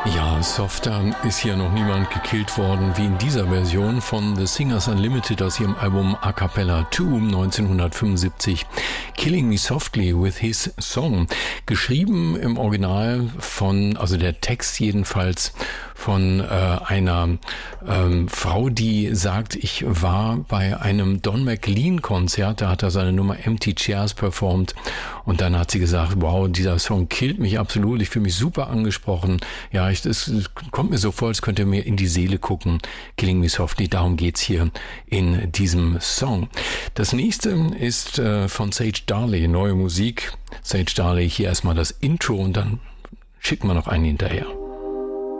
Ja, softer ist hier noch niemand gekillt worden wie in dieser Version von The Singers Unlimited aus ihrem Album A Cappella 2 1975. Killing Me Softly with His Song. Geschrieben im Original von, also der Text jedenfalls, von einer Frau, die sagt, ich war bei einem Don McLean-Konzert, da hat er seine Nummer Empty Chairs performt und dann hat sie gesagt, wow, dieser Song killt mich absolut, ich fühle mich super angesprochen. Ja, es kommt mir so vor, als könnte mir in die Seele gucken. Killing Me Softly, darum geht's hier in diesem Song. Das nächste ist von Sage Darley, neue Musik. Sage Darley, hier erstmal das Intro und dann schicken wir noch einen hinterher.